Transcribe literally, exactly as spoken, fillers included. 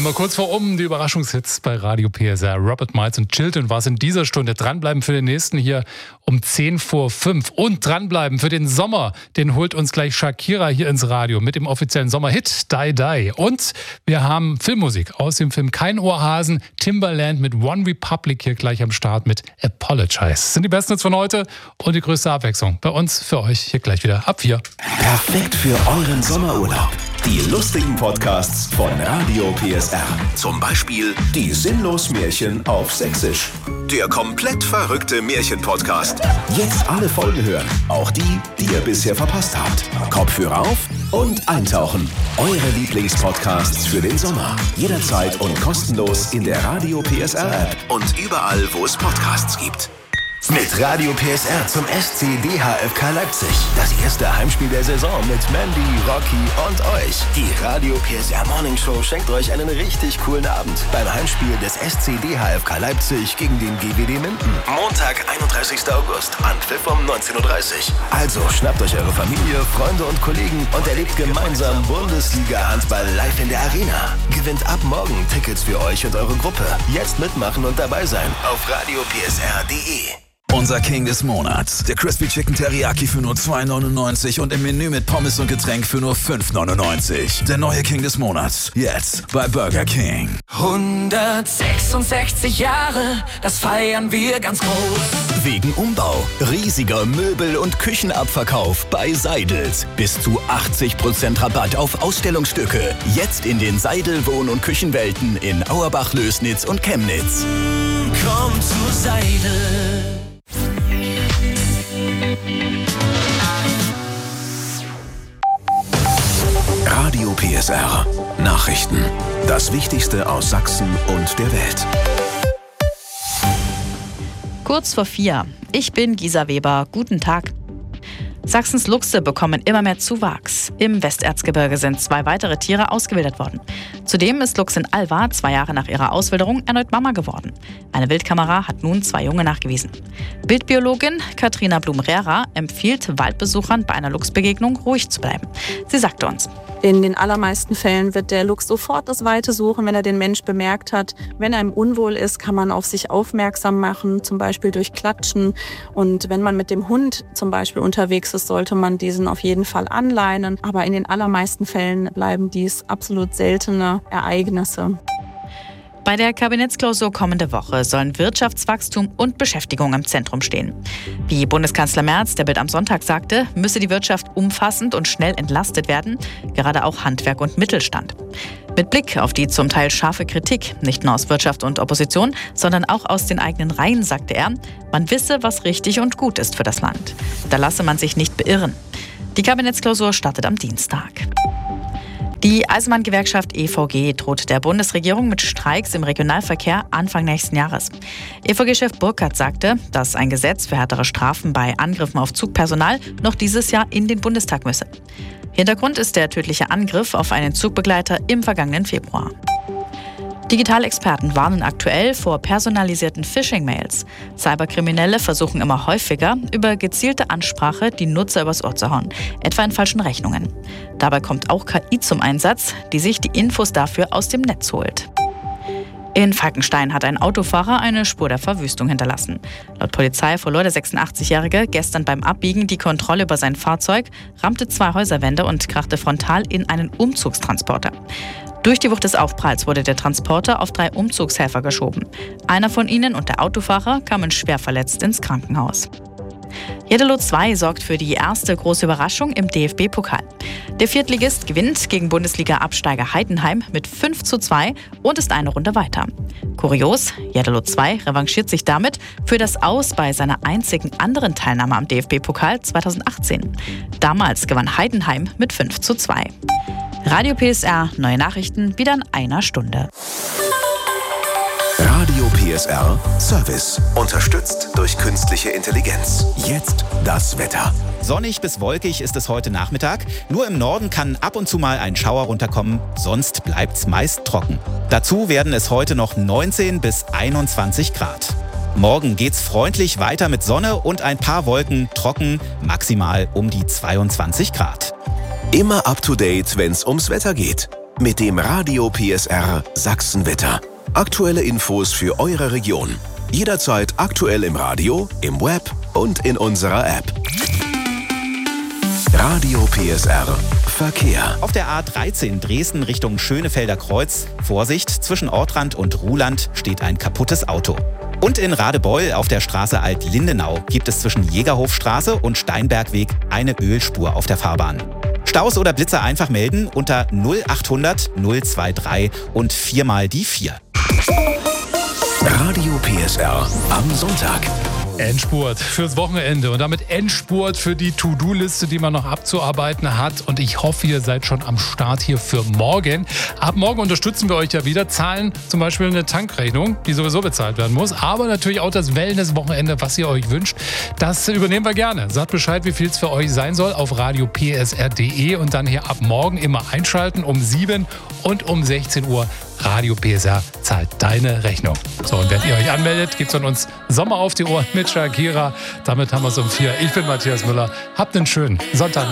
Immer kurz vor um die Überraschungshits bei Radio P S R. Robert Miles und Chilton war es in dieser Stunde. Dranbleiben für den nächsten hier um zehn vor fünf. Und dranbleiben für den Sommer. Den holt uns gleich Shakira hier ins Radio mit dem offiziellen Sommerhit Die Die. Und wir haben Filmmusik aus dem Film Kein Ohrhasen. Timbaland mit One Republic hier gleich am Start mit Apologize. Das sind die besten Hits von heute und die größte Abwechslung. Bei uns für euch hier gleich wieder ab vier. Perfekt für euren Sommerurlaub. Die lustigen Podcasts von Radio P S R. Zum Beispiel die Sinnlos-Märchen auf Sächsisch. Der komplett verrückte Märchen-Podcast. Jetzt alle Folgen hören. Auch die, die ihr bisher verpasst habt. Kopfhörer auf und eintauchen. Eure Lieblingspodcasts für den Sommer. Jederzeit und kostenlos in der Radio P S R-App und überall, wo es Podcasts gibt. Mit Radio P S R zum S C D H F K Leipzig. Das erste Heimspiel der Saison mit Mandy, Rocky und euch. Die Radio P S R Morning Show schenkt euch einen richtig coolen Abend beim Heimspiel des S C D H F K Leipzig gegen den G W D Minden. Montag, einunddreißigster August, Anpfiff um neunzehn Uhr dreißig. Also schnappt euch eure Familie, Freunde und Kollegen und erlebt gemeinsam Bundesliga-Handball live in der Arena. Gewinnt ab morgen Tickets für euch und eure Gruppe. Jetzt mitmachen und dabei sein auf radio p s r punkt d e. Unser King des Monats. Der Crispy Chicken Teriyaki für nur zwei neunundneunzig und im Menü mit Pommes und Getränk für nur fünf neunundneunzig. Der neue King des Monats. Jetzt bei Burger King. hundertsechsundsechzig Jahre, das feiern wir ganz groß. Wegen Umbau. Riesiger Möbel- und Küchenabverkauf bei Seidels. Bis zu achtzig Prozent Rabatt auf Ausstellungsstücke. Jetzt in den Seidel Wohn- und Küchenwelten in Auerbach, Lößnitz und Chemnitz. Komm zu Seidel. Radio P S R. Nachrichten. Das Wichtigste aus Sachsen und der Welt. Kurz vor vier. Ich bin Gisa Weber. Guten Tag. Sachsens Luchse bekommen immer mehr Zuwachs. Im Westerzgebirge sind zwei weitere Tiere ausgewildert worden. Zudem ist Luchsin Alva zwei Jahre nach ihrer Auswilderung erneut Mama geworden. Eine Wildkamera hat nun zwei Junge nachgewiesen. Wildbiologin Katrina Blum-Rehra empfiehlt Waldbesuchern bei einer Luchsbegegnung ruhig zu bleiben. Sie sagte uns: In den allermeisten Fällen wird der Luchs sofort das Weite suchen, wenn er den Mensch bemerkt hat. Wenn einem unwohl ist, kann man auf sich aufmerksam machen, zum Beispiel durch Klatschen. Und wenn man mit dem Hund zum Beispiel unterwegs ist, sollte man diesen auf jeden Fall anleinen. Aber in den allermeisten Fällen bleiben dies absolut seltene Ereignisse. Bei der Kabinettsklausur kommende Woche sollen Wirtschaftswachstum und Beschäftigung im Zentrum stehen. Wie Bundeskanzler Merz der Bild am Sonntag sagte, müsse die Wirtschaft umfassend und schnell entlastet werden, gerade auch Handwerk und Mittelstand. Mit Blick auf die zum Teil scharfe Kritik, nicht nur aus Wirtschaft und Opposition, sondern auch aus den eigenen Reihen, sagte er, man wisse, was richtig und gut ist für das Land. Da lasse man sich nicht beirren. Die Kabinettsklausur startet am Dienstag. Die Eisenbahngewerkschaft E V G droht der Bundesregierung mit Streiks im Regionalverkehr Anfang nächsten Jahres. E V G-Chef Burkhardt sagte, dass ein Gesetz für härtere Strafen bei Angriffen auf Zugpersonal noch dieses Jahr in den Bundestag müsse. Hintergrund ist der tödliche Angriff auf einen Zugbegleiter im vergangenen Februar. Digitalexperten warnen aktuell vor personalisierten Phishing-Mails. Cyberkriminelle versuchen immer häufiger, über gezielte Ansprache die Nutzer übers Ohr zu hauen, etwa in falschen Rechnungen. Dabei kommt auch K I zum Einsatz, die sich die Infos dafür aus dem Netz holt. In Falkenstein hat ein Autofahrer eine Spur der Verwüstung hinterlassen. Laut Polizei verlor der sechsundachtzig-Jährige gestern beim Abbiegen die Kontrolle über sein Fahrzeug, rammte zwei Häuserwände und krachte frontal in einen Umzugstransporter. Durch die Wucht des Aufpralls wurde der Transporter auf drei Umzugshelfer geschoben. Einer von ihnen und der Autofahrer kamen schwer verletzt ins Krankenhaus. Jeddelo zwei sorgt für die erste große Überraschung im D F B-Pokal. Der Viertligist gewinnt gegen Bundesliga-Absteiger Heidenheim mit fünf zu zwei und ist eine Runde weiter. Kurios, Jeddelo zwei revanchiert sich damit für das Aus bei seiner einzigen anderen Teilnahme am D F B-Pokal zweitausendachtzehn. Damals gewann Heidenheim mit fünf zu zwei. Radio P S R, neue Nachrichten, wieder in einer Stunde. Radio P S R Service. Unterstützt durch künstliche Intelligenz. Jetzt das Wetter. Sonnig bis wolkig ist es heute Nachmittag. Nur im Norden kann ab und zu mal ein Schauer runterkommen, sonst bleibt's meist trocken. Dazu werden es heute noch neunzehn bis einundzwanzig Grad. Morgen geht's freundlich weiter mit Sonne und ein paar Wolken, trocken, maximal um die zweiundzwanzig Grad. Immer up to date, wenn's ums Wetter geht. Mit dem Radio P S R Sachsen-Wetter. Aktuelle Infos für eure Region. Jederzeit aktuell im Radio, im Web und in unserer App. Radio P S R Verkehr. Auf der A dreizehn Dresden Richtung Schönefelder Kreuz. Vorsicht, zwischen Ortrand und Ruhland steht ein kaputtes Auto. Und in Radebeul auf der Straße Alt-Lindenau gibt es zwischen Jägerhofstraße und Steinbergweg eine Ölspur auf der Fahrbahn. Staus oder Blitzer einfach melden unter null achthundert null dreiundzwanzig und viermal die vier. Radio P S R am Sonntag. Endspurt fürs Wochenende und damit Endspurt für die To-Do-Liste, die man noch abzuarbeiten hat. Und ich hoffe, ihr seid schon am Start hier für morgen. Ab morgen unterstützen wir euch ja wieder, zahlen zum Beispiel eine Tankrechnung, die sowieso bezahlt werden muss, aber natürlich auch das Wellness-Wochenende, was ihr euch wünscht. Das übernehmen wir gerne. Sagt Bescheid, wie viel es für euch sein soll auf radio p s r punkt d e und dann hier ab morgen immer einschalten um sieben und um sechzehn Uhr. Radio P S R zahlt deine Rechnung. So, und wenn ihr euch anmeldet, gibt's von uns Sommer auf die Ohren mit Shakira. Damit haben wir es um vier. Ich bin Matthias Müller. Habt einen schönen Sonntag.